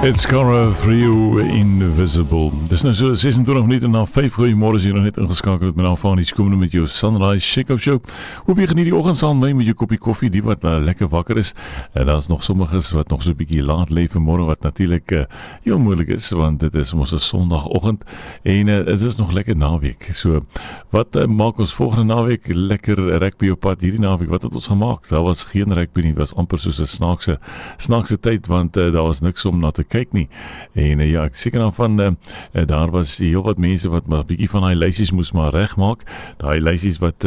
It's Cara for you, Invisible. Dis nou so 26 minute na 5. Goeiemôre, as jy nog net ingeskakel het met nou van iets komende met jou Sunrise Shake-Up Show. Hoe begin hierdie oggend saam met my met jou koppie koffie, die wat lekker wakker is. En daar's nog sommiges wat nog so 'n bietjie laat lê vanmôre, wat natuurlik heel moeilik is, want dit is mos 'n Sondagoggend en dit is nog lekker naweek. So, wat maak ons volgende naweek lekker rugby op pad? Hierdie naweek, wat het ons gemaak? Daar was geen rugby nie, was amper soos 'n snaakse tyd, want daar was niks om na te kyk nie. En ja, ek seker daarvan daar was heel wat mense wat maar 'n bietjie van daai lysies moes maar regmaak. Daai lysies wat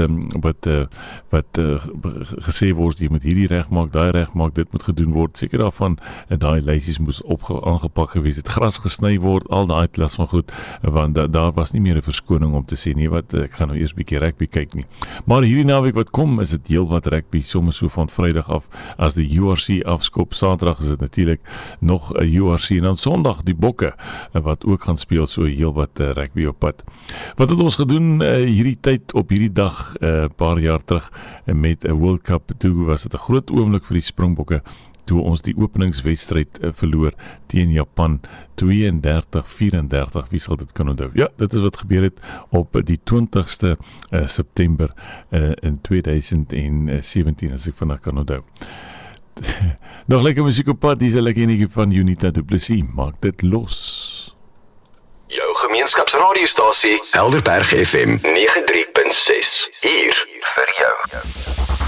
gesê word jy moet hierdie regmaak, daai regmaak, dit moet gedoen word. Seker daarvan daai lysies moes aangepak gewees het, gras gesny word, al daai klas van goed, want daar was nie meer 'n verskoning om te sê nie wat ek gaan nou eers 'n bietjie rugby kyk nie. Maar hierdie naweek wat kom, is dit heel wat rugby, soms so van Vrydag af as die URC afskop. Saterdag is dit natuurlik nog 'n URC en dan Sondag die Bokke wat ook gaan speel, so heel wat rugby op pad. Wat het ons gedoen hierdie tyd op hierdie dag 'n paar jaar terug met 'n World Cup? Toe was dit 'n groot oomblik vir die Springbokke toe ons die openingswedstryd verloor teen Japan 32-34. Wie sal dit kan onthou? Ja, dit is wat gebeur het op die 20ste September in 2017, as ek vandag kan onthou. Nog lekker muziek op pad, die is 'n lekker enetjie van Unita Du Plessis, maak dit los. Jou gemeenskapsradiostasie Helderberg FM 93.6, hier vir jou.